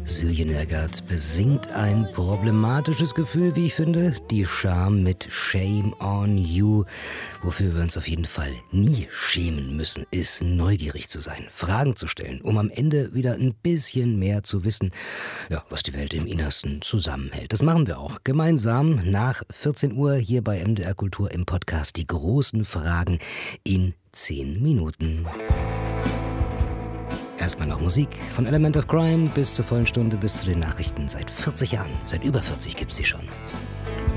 Silje Nergard besingt ein problematisches Gefühl, wie ich finde, die Scham mit Shame on You. Wofür wir uns auf jeden Fall nie schämen müssen, ist neugierig zu sein, Fragen zu stellen, um am Ende wieder ein bisschen mehr zu wissen, ja, was die Welt im Innersten zusammenhält. Das machen wir auch gemeinsam nach 14 Uhr hier bei MDR Kultur im Podcast Die großen Fragen in 10 Minuten. Erstmal noch Musik von Element of Crime bis zur vollen Stunde, bis zu den Nachrichten. Seit 40 Jahren, seit über 40 gibt's sie schon.